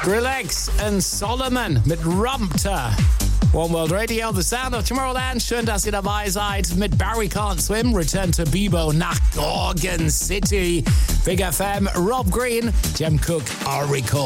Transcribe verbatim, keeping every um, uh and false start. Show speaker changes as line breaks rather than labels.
Skrillex und Solomon mit Rumpter. One World Radio, the sound of Tomorrowland. Schön, dass ihr dabei seid. Mit Barry Can't Swim, Return to Bebo nach Gorgon City. Big F M, Rob Green, Jem Cook, Arico.